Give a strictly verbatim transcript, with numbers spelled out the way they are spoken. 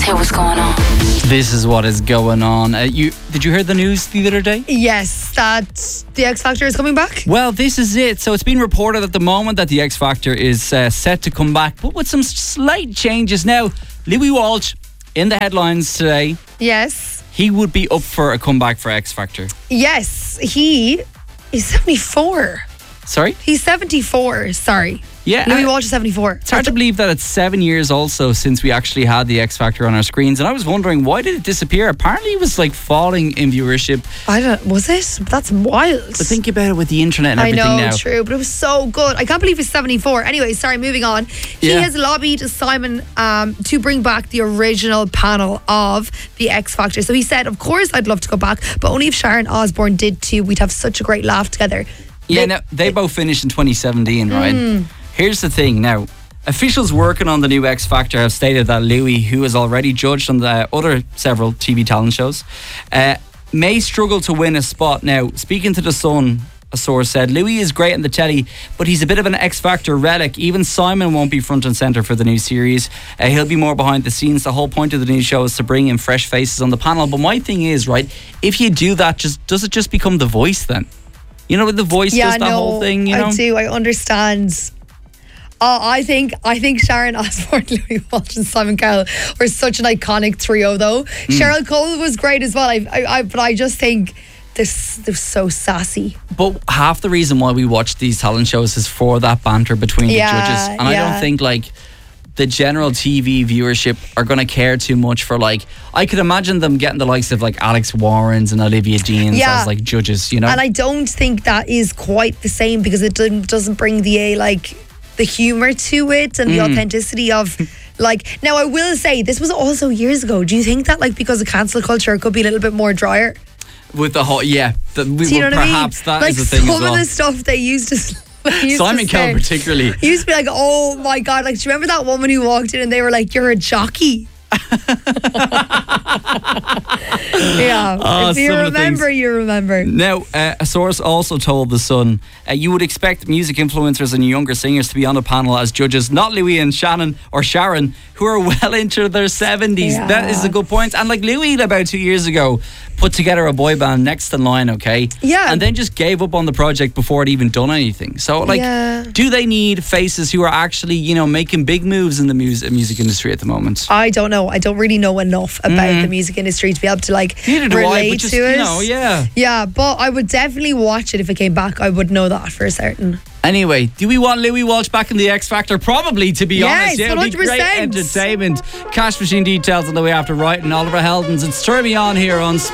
Hey, what's going on? This is what is going on. Uh, you did you hear the news the other day? Yes, that the X Factor is coming back. Well, this is it. So it's been reported at the moment that the X Factor is uh, set to come back, but with some slight changes. Now, Louis Walsh in the headlines today. Yes. He would be up for a comeback for X Factor. Yes, he is seventy-four. Sorry? He's seventy-four, sorry. Yeah. Louis uh, Walsh is seventy-four. It's hard to believe that it's seven years also since we actually had the X Factor on our screens. And I was wondering, why did it disappear? Apparently it was like falling in viewership. I don't, was it? That's wild. But think about it with the internet and I everything know, now. true, but it was so good. I can't believe he's seventy-four. Anyway, sorry, moving on. He Yeah. has lobbied Simon um, to bring back the original panel of the X Factor. So he said, of course I'd love to go back, but only if Sharon Osbourne did too. We'd have such a great laugh together. Yeah, They- no, they both finished in twenty seventeen, right? Mm. Here's the thing now. Officials working on the new X Factor have stated that Louis, who has already judged on the other several T V talent shows, uh, may struggle to win a spot. Now, speaking to The Sun, a source said, Louis is great in the telly, but he's a bit of an X Factor relic. Even Simon won't be front and centre for the new series. Uh, he'll be more behind the scenes. The whole point of the new show is to bring in fresh faces on the panel. But my thing is, right, if you do that, just does it just become The Voice then? You know, with The Voice Yeah, does that no, whole thing, you know? I do, I understand. Uh, I think I think Sharon Osbourne, Louis Walsh and Simon Cowell were such an iconic trio though. Mm. Cheryl Cole was great as well. I, I, I but I just think they're, they're so sassy. But half the reason why we watch these talent shows is for that banter between Yeah, the judges. And I yeah. don't think like the general T V viewership are going to care too much for like, I could imagine them getting the likes of like Alex Warrens and Olivia Deans Yeah. as like judges, you know? And I don't think that is quite the same because it doesn't doesn't bring the uh, like the humor to it and the Mm. authenticity of like. Now I will say this was also years ago. Do you think that like because of cancel culture it could be a little bit more drier? With the whole, yeah. The, we, Do you know what perhaps I mean? that like is the thing some as well. of the stuff they used to. they used Simon to Cowell say- particularly. He used to be like, oh my God, like, do you remember that woman who walked in and they were like, you're a jockey? Yeah. Oh, if you some of the remember, things. you remember. Now, uh, a source also told The Sun, uh, you would expect music influencers and younger singers to be on the panel as judges, not Louis and Shannon or Sharon, who are well into their seventies. Yeah. That is a good point. And like Louis, about two years ago, put together a boy band Next in Line, okay? Yeah. And then just gave up on the project before it even done anything. So, like, Yeah. do they need faces who are actually, you know, making big moves in the music music industry at the moment? I don't know. I don't really know enough about Mm. the music industry to be able to like Neither do I, relate but just, to it. you know, yeah. Yeah, but I would definitely watch it if it came back. I would know that for certain. Anyway, do we want Louis Walsh back in the X Factor? Probably, to be Yes, honest. Yeah, it'd be great one hundred percent. entertainment. Cash Machine details on the way after Wright and Oliver Heldens. It's Turn Me On here on